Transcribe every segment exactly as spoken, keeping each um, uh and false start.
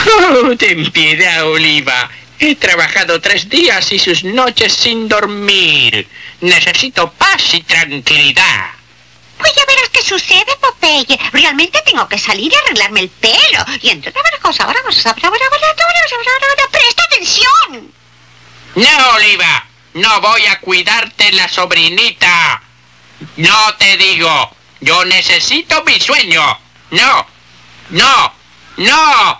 Oh, ten piedad, Oliva. He trabajado tres días y sus noches sin dormir. Necesito paz y tranquilidad. Pues ya verás qué sucede, Popeye. Realmente tengo que salir y arreglarme el pelo. Y entre otras cosas, ahora vamos a... ¡Presta atención! No, Oliva. No voy a cuidarte la sobrinita. No te digo. Yo necesito mi sueño. No. No. No.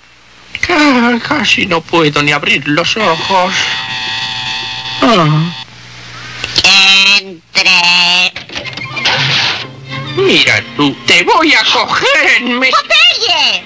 Casi no puedo ni abrir los ojos. Oh. Entre... Mira tú, te voy a coger en mis... ¡Popeye!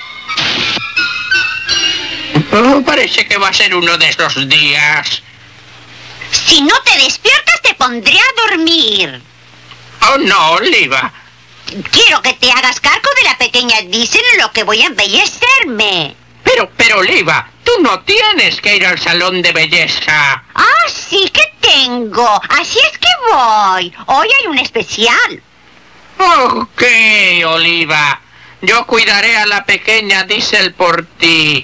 Oh, parece que va a ser uno de esos días. Si no te despiertas, te pondré a dormir. Oh, no, Oliva. Quiero que te hagas cargo de la pequeña Diesel en lo que voy a embellecerme. Pero, pero, Oliva, tú no tienes que ir al salón de belleza. Ah, sí que tengo. Así es que voy. Hoy hay un especial. Ok, Oliva. Yo cuidaré a la pequeña Diesel por ti.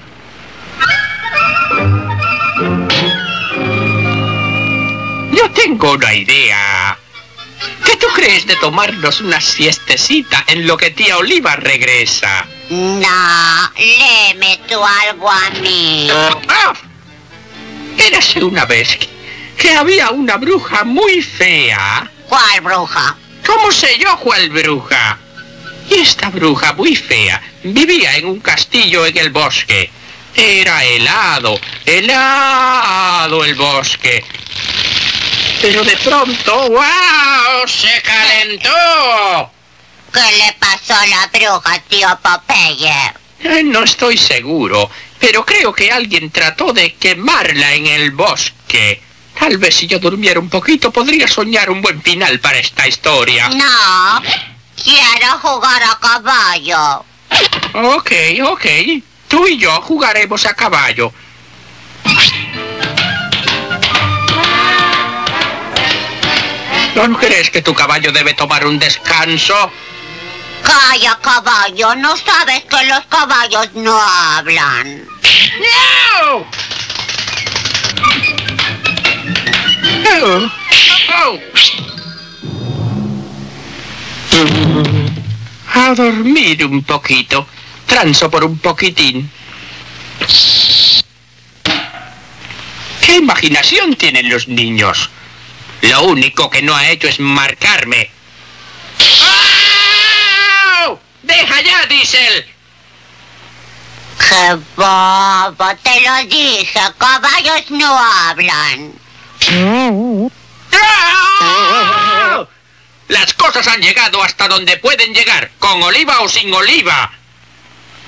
Yo tengo una idea. ¿Qué tú crees de tomarnos una siestecita en lo que tía Oliva regresa? No, léeme tú algo a mí. Ah, érase una vez que, que había una bruja muy fea. ¿Cuál bruja? ¿Cómo sé yo cuál bruja? Y esta bruja muy fea vivía en un castillo en el bosque. Era helado, helado el bosque. Pero de pronto, ¡wow! ¡Se calentó! ¿Qué le pasó a la bruja, tío Popeye? Eh, no estoy seguro, pero creo que alguien trató de quemarla en el bosque. Tal vez si yo durmiera un poquito podría soñar un buen final para esta historia. No, quiero jugar a caballo. Ok, ok. Tú y yo jugaremos a caballo. ¿No crees que tu caballo debe tomar un descanso? Calla, caballo, ¿no sabes que los caballos no hablan? ¡No! Oh. Oh. A dormir un poquito. Transo por un poquitín. ¿Qué imaginación tienen los niños? Lo único que no ha hecho es marcarme. ¡Oh! ¡Deja ya, Diesel! ¡Qué bobo! Te lo dije, caballos no hablan. ¡Oh! Las cosas han llegado hasta donde pueden llegar, con oliva o sin oliva.